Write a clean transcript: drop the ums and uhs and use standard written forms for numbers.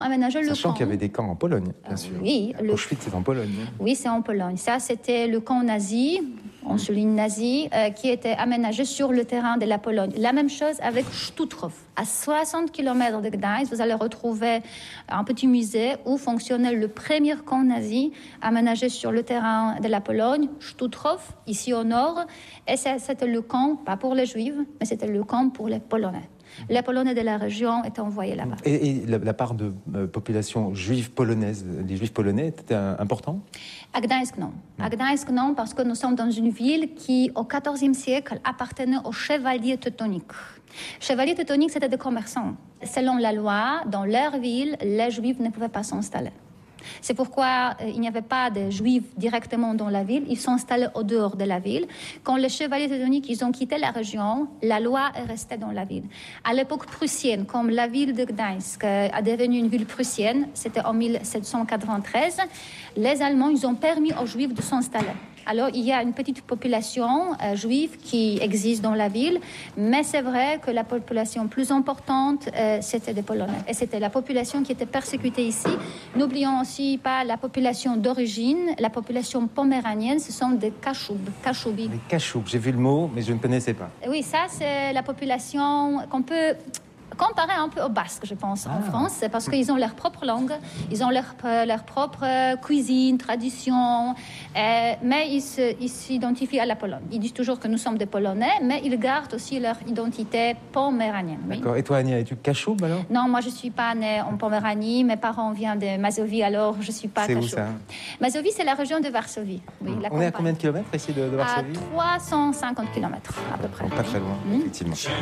aménager le camp. Sachant qu'il y avait des camps en Pologne, bien sûr. Oui, Auschwitz, c'est en Pologne. Oui, c'est en Pologne. Ça, c'était le camp nazi, on souligne nazi, qui était aménagé sur le terrain de la Pologne. La même chose avec Stutrów. À 60 km de Gdańsk, vous allez retrouver un petit musée où fonctionnait le premier camp nazi aménagé sur le terrain de la Pologne, Stutrów, ici au nord. Et c'était le camp, pas pour les Juifs, mais c'était le camp pour les Polonais. Les Polonais de la région étaient envoyés là-bas. Et la part de population juive polonaise, les Juifs polonais, était important? À Gdańsk, non. À Gdańsk, non, parce que nous sommes dans une ville qui, au XIVe siècle, appartenait aux chevaliers teutoniques. Chevaliers teutoniques, c'était des commerçants. Selon la loi, dans leur ville, les Juifs ne pouvaient pas s'installer. C'est pourquoi il n'y avait pas de Juifs directement dans la ville. Ils s'installaient au dehors de la ville. Quand les chevaliers teutoniques ils ont quitté la région, la loi est restée dans la ville. À l'époque prussienne, comme la ville de Gdańsk a devenu une ville prussienne, c'était en 1793, les Allemands ils ont permis aux Juifs de s'installer. Alors, il y a une petite population juive qui existe dans la ville, mais c'est vrai que la population plus importante, c'était des Polonais. Et c'était la population qui était persécutée ici. N'oublions aussi pas la population d'origine, la population poméranienne, ce sont des Kashubi. Les Kashoub, j'ai vu le mot, mais je ne connaissais pas. Oui, ça, c'est la population qu'on peut comparer un peu aux Basques, je pense, en France, parce qu'ils ont leur propre langue, ils ont leur propre cuisine, tradition, mais ils s'identifient à la Pologne. Ils disent toujours que nous sommes des Polonais, mais ils gardent aussi leur identité poméranienne. D'accord. Oui. Et toi, Ania, es-tu Kashoub alors? Non, moi je ne suis pas née en Poméranie, mes parents viennent de Mazovie, alors je ne suis pas Kashoub. C'est où ça? Mazovie, c'est la région de Varsovie. Oui, on est à combien de kilomètres ici de Varsovie? À 350 km à peu près. Pas très loin, effectivement.